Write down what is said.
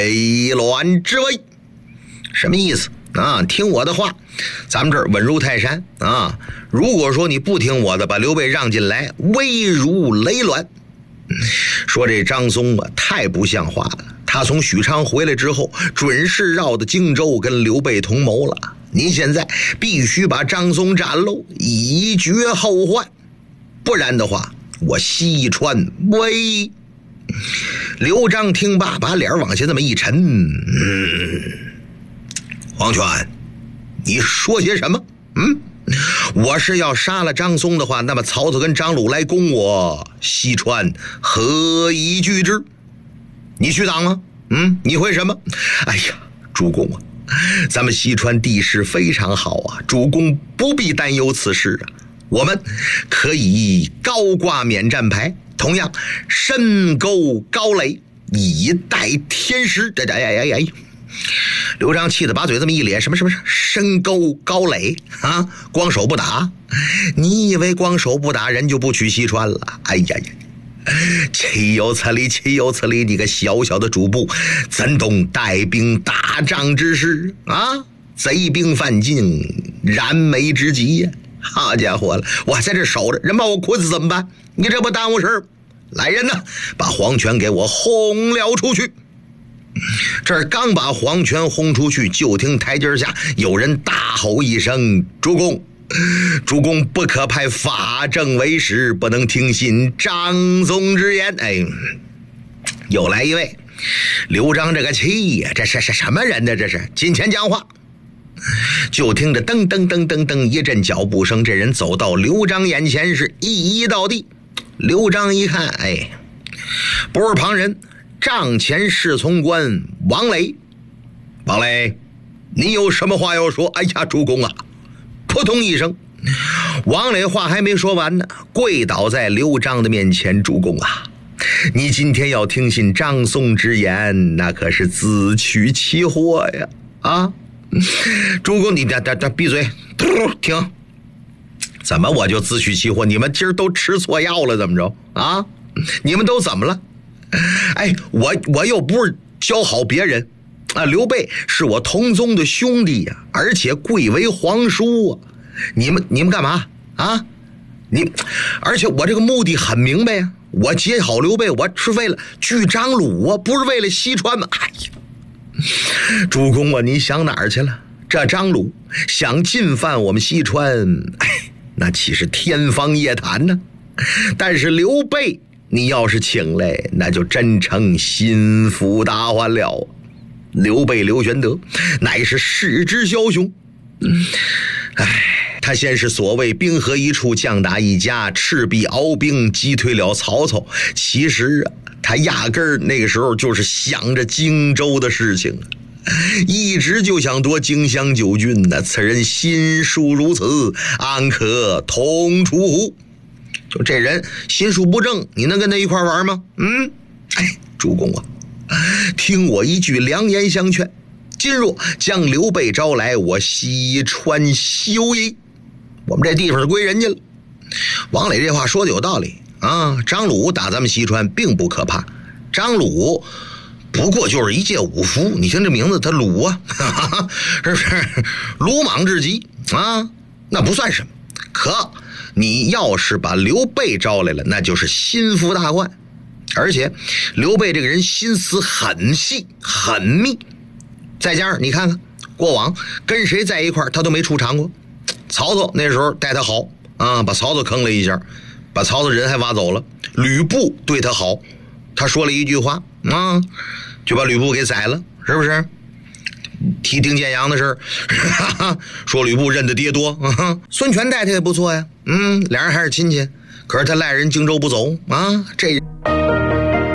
内乱之危。什么意思啊？听我的话，咱们这儿稳如泰山啊！如果说你不听我的，把刘备让进来，危如累卵。说这张松啊，太不像话了。他从许昌回来之后，准是绕到荆州跟刘备同谋了。你现在必须把张松斩喽，以绝后患，不然的话，我西川危。刘璋听罢，把脸往下这么一沉，黄权，你说些什么？我是要杀了张松的话，那么曹操跟张鲁来攻我，西川何以拒之？你去挡吗？你会什么？哎呀，主公啊，咱们西川地势非常好啊，主公不必担忧此事啊。我们可以高挂免战牌，同样深沟高垒，以待天时。刘璋气得把嘴这么一咧，什么深沟高垒啊？光手不打？你以为光手不打人就不取西川了？哎呀呀，岂有此理，岂有此理！你个小小的主簿，怎懂带兵打仗之事啊？贼兵犯境，燃眉之急呀！好家伙了，我在这守着，人把我捆死怎么办？你这不耽误事？来人呐，把黄权给我轰了出去！这儿刚把黄权轰出去，就听台阶下有人大吼一声：“主公，主公不可派法正为师，不能听信张松之言。”哎，又来一位。刘璋这个气呀，这是什么人呢？这是金钱讲话。就听着噔噔噔噔噔一阵脚步声，这人走到刘璋眼前，是一一到地。刘璋一看，哎，不是旁人，帐前侍从官王磊。王磊，你有什么话要说？哎呀，主公啊！扑通一声，王磊话还没说完呢，跪倒在刘璋的面前。主公啊，你今天要听信张松之言，那可是自取其祸呀！啊，主公，你闭嘴，停！怎么我就自取其祸？你们今儿都吃错药了，怎么着啊？你们都怎么了？哎，我又不是教好别人啊！刘备是我同宗的兄弟呀，而且贵为皇叔啊！你们干嘛啊？而且我这个目的很明白呀，我结好刘备，我是为了拒张鲁啊，不是为了西川吗？哎呀，主公啊，你想哪儿去了？这张鲁想进犯我们西川，哎，那岂是天方夜谭呢？但是刘备你要是请来，那就真成心腹大患了。刘备刘玄德乃是世之枭雄，他先是所谓兵合一处，将打一家，赤壁鏖兵击退了曹操。其实他压根儿那个时候就是想着荆州的事情，一直就想夺荆襄9郡呢。此人心术如此，安可同出乎？就这人心术不正，你能跟他一块玩吗？哎，主公啊，听我一句良言相劝，今若将刘备招来，我西川休矣。我们这地方是归人家了。王磊这话说的有道理啊！张鲁打咱们西川并不可怕，张鲁不过就是一介武夫，你听这名字，他鲁啊，是不是鲁莽至极啊？那不算什么。可你要是把刘备招来了，那就是心腹大患。而且刘备这个人心思很细很密，再加上你看看过往跟谁在一块他都没出场过。曹操那时候待他好啊，把曹操坑了一下，把曹操人还挖走了。吕布对他好，他说了一句话啊，就把吕布给宰了，是不是？提丁建阳的事说吕布认的爹多。孙权待他也不错呀，俩人还是亲戚，可是他赖人荆州不走啊，这